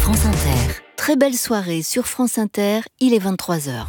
France Inter. Très belle soirée sur France Inter, il est 23h.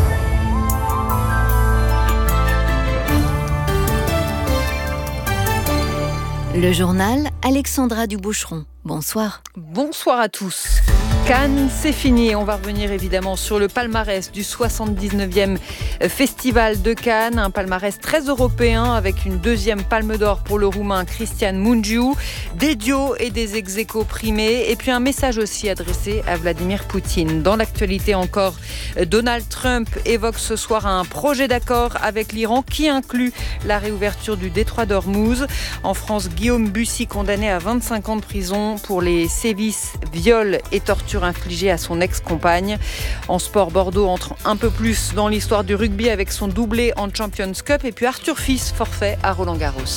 Le journal, Alexandra Duboucheron. Bonsoir. Bonsoir à tous. Cannes, c'est fini. On va revenir évidemment sur le palmarès du 79e Festival de Cannes. Un palmarès très européen avec une deuxième palme d'or pour le Roumain Cristian Mungiu, des duos et des ex-aequo primés. Et puis un message aussi adressé à Vladimir Poutine. Dans l'actualité encore, Donald Trump évoque ce soir un projet d'accord avec l'Iran qui inclut la réouverture du détroit d'Ormuz. En France, Guillaume Bussy condamné à 25 ans de prison pour les sévices, viols et tortures infligées à son ex-compagne. En sport, Bordeaux entre un peu plus dans l'histoire du rugby avec son doublé en Champions Cup. Et puis Arthur Fils, forfait à Roland-Garros.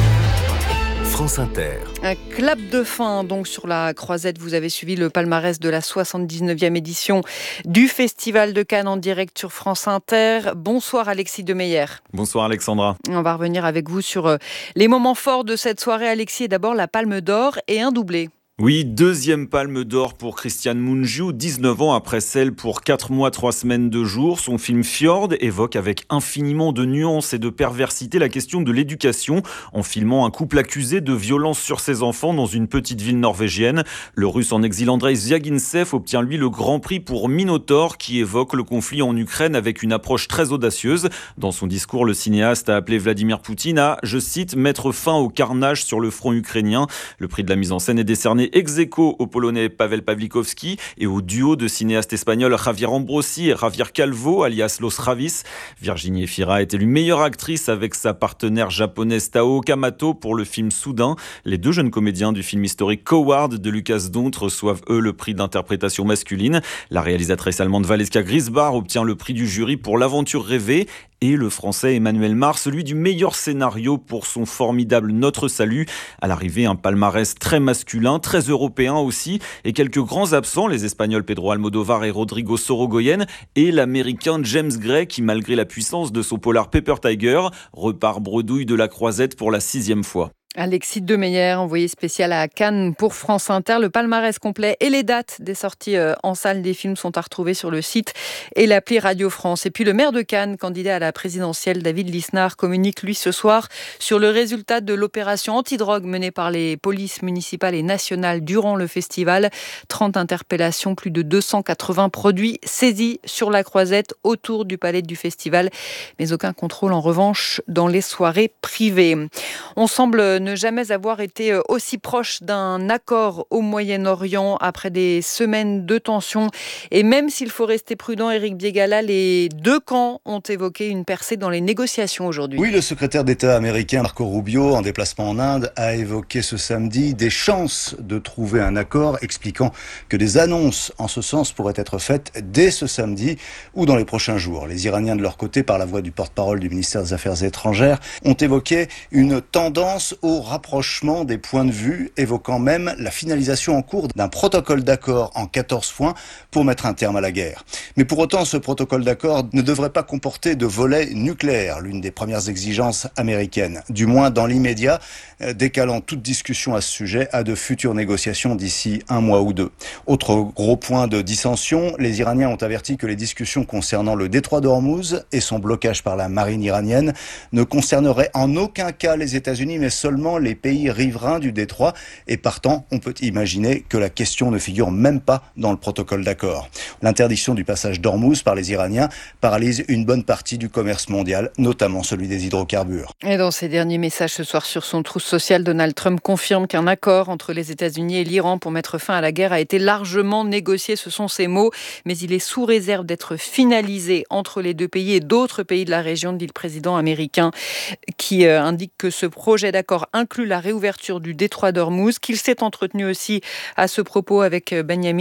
France Inter. Un clap de fin donc sur la croisette. Vous avez suivi le palmarès de la 79e édition du Festival de Cannes en direct sur France Inter. Bonsoir Alexis Demeyer. Bonsoir Alexandra. On va revenir avec vous sur les moments forts de cette soirée. Alexis, et d'abord la Palme d'Or et un doublé. Oui, deuxième palme d'or pour Cristian Mungiu, 19 ans après celle pour 4 mois, 3 semaines, 2 jours. Son film Fjord évoque avec infiniment de nuances et de perversité la question de l'éducation en filmant un couple accusé de violence sur ses enfants dans une petite ville norvégienne. Le russe en exil Andrei Zviagintsev obtient lui le grand prix pour Minotaur qui évoque le conflit en Ukraine avec une approche très audacieuse. Dans son discours, le cinéaste a appelé Vladimir Poutine à, je cite, mettre fin au carnage sur le front ukrainien. Le prix de la mise en scène est décerné ex-aequo au Polonais Pavel Pawlikowski et au duo de cinéastes espagnols Javier Ambrosi et Javier Calvo, alias Los Ravis. Virginie Efira est élue meilleure actrice avec sa partenaire japonaise Tao Kamato pour le film Soudain. Les deux jeunes comédiens du film historique Coward de Lucas Dont reçoivent eux le prix d'interprétation masculine. La réalisatrice allemande Valeska Grisbar obtient le prix du jury pour L'aventure rêvée. Et le français Emmanuel Mar, celui du meilleur scénario pour son formidable Notre Salut. À l'arrivée, un palmarès très masculin, très européen aussi, et quelques grands absents, les Espagnols Pedro Almodóvar et Rodrigo Sorogoyen, et l'Américain James Gray, qui malgré la puissance de son polar Paper Tiger, repart bredouille de la croisette pour la 6e fois. Alexis Demeyer, envoyé spécial à Cannes pour France Inter. Le palmarès complet et les dates des sorties en salle des films sont à retrouver sur le site et l'appli Radio France. Et puis le maire de Cannes, candidat à la présidentielle, David Lisnard, communique lui ce soir sur le résultat de l'opération antidrogue menée par les polices municipales et nationales durant le festival. 30 interpellations, plus de 280 produits saisis sur la croisette autour du palais du festival. Mais aucun contrôle en revanche dans les soirées privées. On semble ne jamais avoir été aussi proche d'un accord au Moyen-Orient après des semaines de tension. Et même s'il faut rester prudent, Éric Biégala, les deux camps ont évoqué une percée dans les négociations aujourd'hui. Oui, le secrétaire d'État américain Marco Rubio, en déplacement en Inde, a évoqué ce samedi des chances de trouver un accord, expliquant que des annonces en ce sens pourraient être faites dès ce samedi ou dans les prochains jours. Les Iraniens, de leur côté, par la voix du porte-parole du ministère des Affaires étrangères, ont évoqué une tendance au rapprochement des points de vue, évoquant même la finalisation en cours d'un protocole d'accord en 14 points pour mettre un terme à la guerre. Mais pour autant, ce protocole d'accord ne devrait pas comporter de volet nucléaire, l'une des premières exigences américaines, du moins dans l'immédiat, décalant toute discussion à ce sujet à de futures négociations d'ici 1 mois ou 2. Autre gros point de dissension, les Iraniens ont averti que les discussions concernant le détroit d'Ormuz et son blocage par la marine iranienne ne concerneraient en aucun cas les États-Unis, mais seulement les pays riverains du détroit. Et partant, on peut imaginer que la question ne figure même pas dans le protocole d'accord. L'interdiction du passage d'Ormuz par les Iraniens paralyse une bonne partie du commerce mondial, notamment celui des hydrocarbures. Et dans ses derniers messages ce soir sur son trousse sociale, Donald Trump confirme qu'un accord entre les États-Unis et l'Iran pour mettre fin à la guerre a été largement négocié, ce sont ses mots, mais il est sous réserve d'être finalisé entre les deux pays et d'autres pays de la région, dit le président américain, qui indique que ce projet d'accord inclut la réouverture du détroit d'Ormuz, qu'il s'est entretenu aussi à ce propos avec Benjamin